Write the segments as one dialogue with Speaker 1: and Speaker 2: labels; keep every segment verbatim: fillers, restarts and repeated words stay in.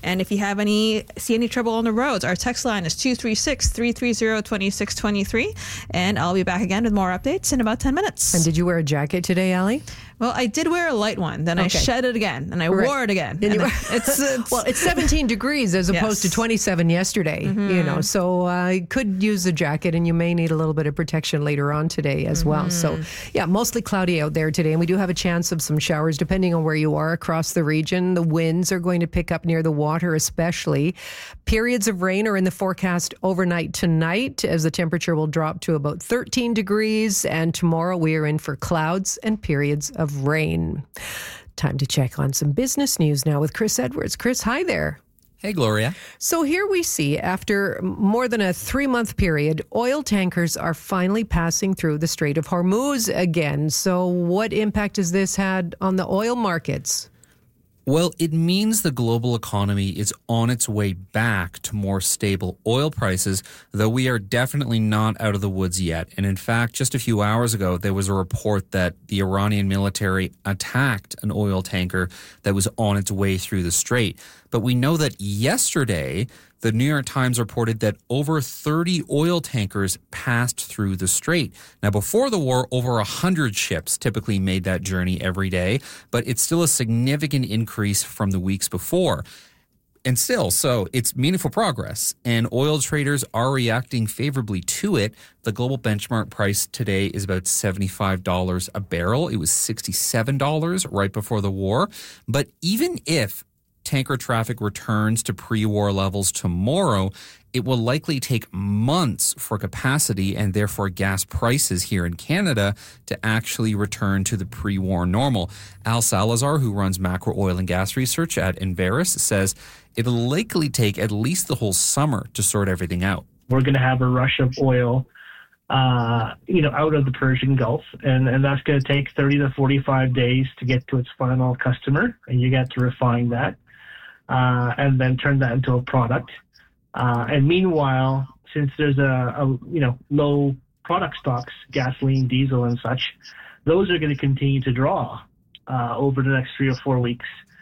Speaker 1: And if you have any, see any trouble on the roads, our text line is two three six, three three zero, two six two three. And I'll be back again with more updates in about ten minutes.
Speaker 2: And did you wear a jacket today, Allie?
Speaker 1: Well, I did wear a light one. Then
Speaker 2: Okay.
Speaker 1: I shed it again, and I
Speaker 2: Right.
Speaker 1: wore it again.
Speaker 2: And
Speaker 1: And
Speaker 2: you-
Speaker 1: it's, it's
Speaker 2: Well, it's seventeen degrees as opposed
Speaker 1: Yes.
Speaker 2: to twenty-seven yesterday, you know, so uh, you could use a jacket, and you may need a little bit of protection later on today as well. So, yeah, mostly cloudy out there today, and we do have a chance of some showers depending on where you are across the region. The winds are going to pick up near the water especially. Periods of rain are in the forecast overnight tonight as the temperature will drop to about thirteen degrees, and tomorrow we are in for clouds and periods of rain. Time to check on some business news now with Chris Edwards. Chris, hi there.
Speaker 3: Hey, Gloria.
Speaker 2: So here we see, after more than a three-month period, oil tankers are finally passing through the Strait of Hormuz again. So what impact has this had on the oil markets?
Speaker 3: Well, it means the global economy is on its way back to more stable oil prices, though we are definitely not out of the woods yet. And in fact, just a few hours ago, there was a report that the Iranian military attacked an oil tanker that was on its way through the strait. But we know that yesterday, the New York Times reported that over thirty oil tankers passed through the strait. Now, before the war, over one hundred ships typically made that journey every day, but it's still a significant increase from the weeks before. And still, so it's meaningful progress, and oil traders are reacting favorably to it. The global benchmark price today is about seventy-five dollars a barrel. It was sixty-seven dollars right before the war. But even if tanker traffic returns to pre-war levels tomorrow, it will likely take months for capacity and therefore gas prices here in Canada to actually return to the pre-war normal. Al Salazar, who runs macro oil and gas research at Enverus, says it'll likely take at least the whole summer to sort everything out.
Speaker 4: We're going to have a rush of oil, uh, you know, out of the Persian Gulf, and, and that's going to take thirty to forty-five days to get to its final customer, and you get to refine that. Uh, and then turn that into a product. Uh, and meanwhile, since there's a, a you know low product stocks, gasoline, diesel, and such, those are going to continue to draw uh, over the next three or four weeks.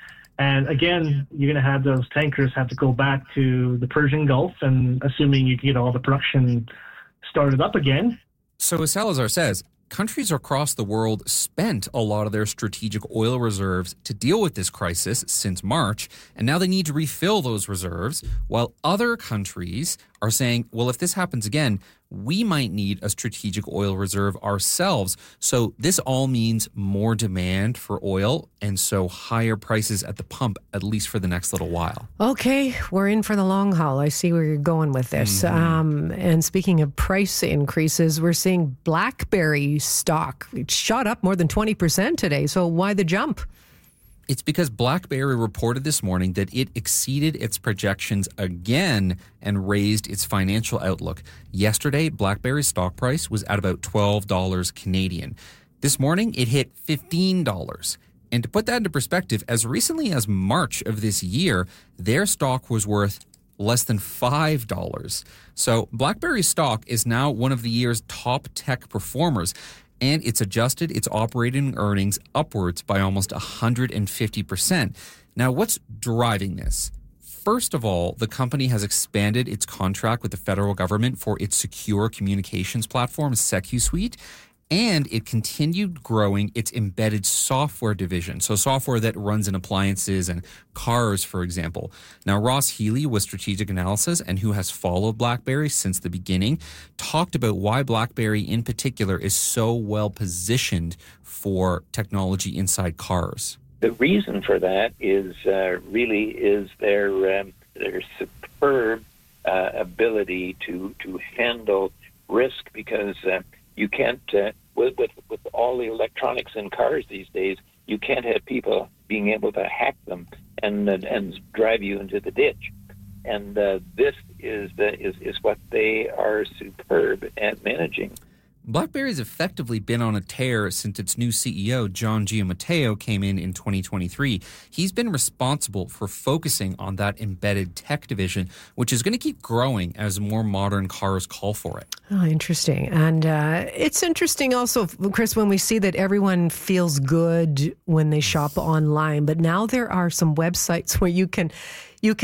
Speaker 4: And again, you're going to have those tankers have to go back to the Persian Gulf, and assuming you can get all the production started up again.
Speaker 3: So as Salazar says, countries across the world spent a lot of their strategic oil reserves to deal with this crisis since March, and now they need to refill those reserves, while other countries are saying, well, if this happens again, we might need a strategic oil reserve ourselves. So this all means more demand for oil, and so higher prices at the pump, at least for the next little while.
Speaker 2: Okay, we're in for the long haul. I see where you're going with this. Mm-hmm. Um, and speaking of price increases, we're seeing BlackBerry stock. It shot up more than twenty percent today. So why the jump?
Speaker 3: It's because BlackBerry reported this morning that it exceeded its projections again and raised its financial outlook. Yesterday, BlackBerry's stock price was at about twelve dollars Canadian. This morning, it hit fifteen dollars. And to put that into perspective, as recently as March of this year, their stock was worth less than five dollars. So BlackBerry stock is now one of the year's top tech performers, and it's adjusted its operating earnings upwards by almost one hundred fifty percent. Now, what's driving this? First of all, the company has expanded its contract with the federal government for its secure communications platform, SecuSuite, and it continued growing its embedded software division, so software that runs in appliances and cars, for example. Now, Ross Healy with Strategic Analysis, and who has followed BlackBerry since the beginning, talked about why BlackBerry in particular is so well positioned for technology inside cars.
Speaker 5: The reason for that is uh, really is their um, their superb uh, ability to to handle risk, because uh, you can't uh, with, with with all the electronics in cars these days, you can't have people being able to hack them and and, and drive you into the ditch. And uh, this is the is is what they are superb at managing.
Speaker 3: BlackBerry's effectively been on a tear since its new C E O, John Giamatteo, came in in twenty twenty-three. He's been responsible for focusing on that embedded tech division, which is going to keep growing as more modern cars call for it.
Speaker 2: Oh, interesting. And uh, it's interesting also, Chris, when we see that everyone feels good when they shop online, but now there are some websites where you can you can